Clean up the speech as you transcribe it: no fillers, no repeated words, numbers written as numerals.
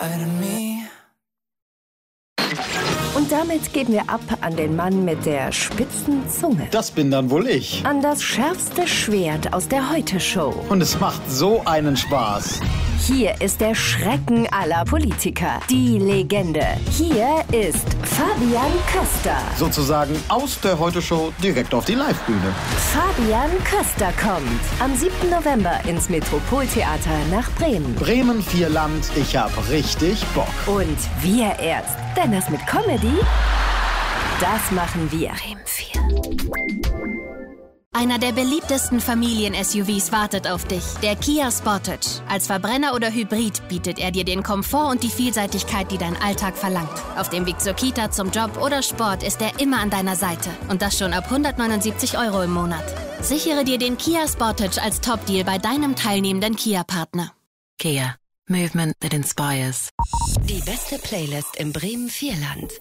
inside of me. Und damit geben wir ab an den Mann mit der spitzen Zunge. Das bin dann wohl ich. An das schärfste Schwert aus der Heute-Show. Und es macht so einen Spaß. Hier ist der Schrecken aller Politiker. Die Legende. Hier ist Fabian Köster. Sozusagen aus der Heute-Show direkt auf die Live-Bühne. Fabian Köster kommt am 7. November ins Metropoltheater nach Bremen. Bremen, Vierland, ich hab richtig Bock. Und wir erst. Denn das mit Comedy, das machen wir. Bremen 4. Einer der beliebtesten Familien-SUVs wartet auf dich. Der Kia Sportage. Als Verbrenner oder Hybrid bietet er dir den Komfort und die Vielseitigkeit, die dein Alltag verlangt. Auf dem Weg zur Kita, zum Job oder Sport ist er immer an deiner Seite. Und das schon ab 179 € im Monat. Sichere dir den Kia Sportage als Top-Deal bei deinem teilnehmenden Kia-Partner. Kia. Movement that inspires. Die beste Playlist im Bremen Vierland.